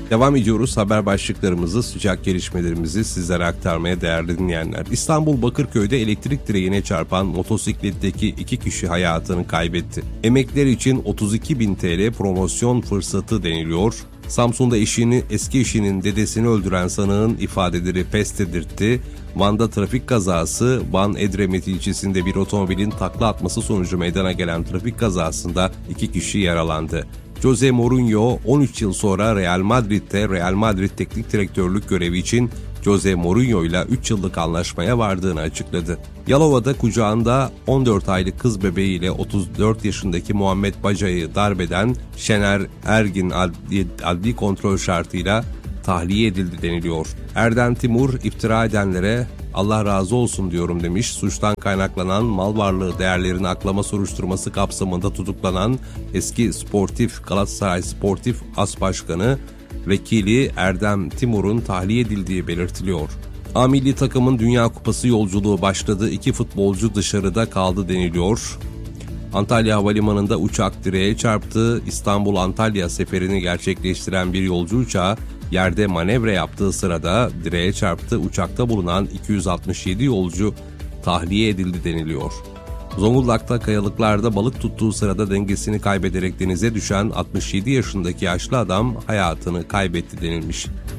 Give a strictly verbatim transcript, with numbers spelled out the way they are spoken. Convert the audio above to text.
Devam ediyoruz haber başlıklarımızı, sıcak gelişmelerimizi sizlere aktarmaya değerli dinleyenler. İstanbul Bakırköy'de elektrik direğine çarpan motosikletteki iki kişi hayatını kaybetti. Emekliler için otuz iki bin T L promosyon fırsatı deniliyor. Samsun'da eşini, eski eşinin dedesini öldüren sanığın ifadeleri pes dedirtti. Van'da trafik kazası, Van Edremit ilçesinde bir otomobilin takla atması sonucu meydana gelen trafik kazasında iki kişi yaralandı. Jose Mourinho on üç yıl sonra Real Madrid'de Real Madrid teknik direktörlük görevi için Jose Mourinho ile üç yıllık anlaşmaya vardığını açıkladı. Yalova'da kucağında on dört aylık kız bebeğiyle otuz dört yaşındaki Muhammed Baca'yı darbeden Şener Ergin adli, adli kontrol şartıyla tahliye edildi deniliyor. Erden Timur iftira edenlere Allah razı olsun diyorum demiş. Suçtan kaynaklanan mal varlığı değerlerini aklama soruşturması kapsamında tutuklanan eski Sportif Galatasaray Sportif As Başkanı vekili Erdem Timur'un tahliye edildiği belirtiliyor. A milli takımın Dünya Kupası yolculuğu başladı. İki futbolcu dışarıda kaldı deniliyor. Antalya Havalimanı'nda uçak direğe çarptı. İstanbul-Antalya seferini gerçekleştiren bir yolcu uçağı yerde manevra yaptığı sırada direğe çarptı. Uçakta bulunan iki yüz altmış yedi yolcu tahliye edildi deniliyor. Zonguldak'ta kayalıklarda balık tuttuğu sırada dengesini kaybederek denize düşen altmış yedi yaşındaki yaşlı adam hayatını kaybetti denilmiş.